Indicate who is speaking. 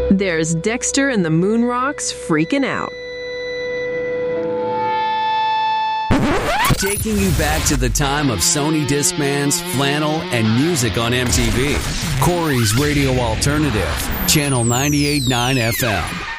Speaker 1: There's Dexter and the Moon Rocks freaking out.
Speaker 2: Taking you back to the time of Sony Discmans, flannel, and music on MTV. Corey's Radio Alternative, Channel 98.9 FM.